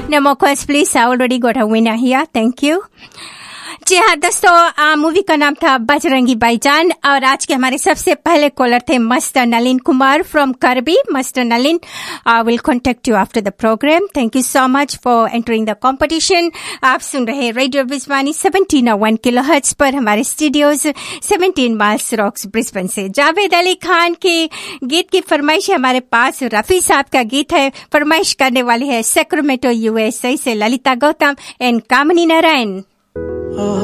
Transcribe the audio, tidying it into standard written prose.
No more calls, please. I already got a winner here. Thank you. जी हाँ दोस्तों, movie का नाम था बजरंगी भाईजान और आज के हमारे सबसे पहले कॉलर थे मिस्टर नलिन कुमार फ्रॉम करबी. Mister Nalin, will contact you after the programme. Thank you so much for entering the competition. आप सुन रहे रेडियो बिजवानी 1701 किलोहर्ट्ज पर हमारे स्टूडियोज 17 माइल्स रॉक्स ब्रिस्बेन से. जावेद अली खान के गीत की फरमाइश हमारे पास. रफी साहब का गीत है, फरमाइश करने वाली है सैक्रामेंटो USA से ललिता गौतम एंड कामनी नारायण.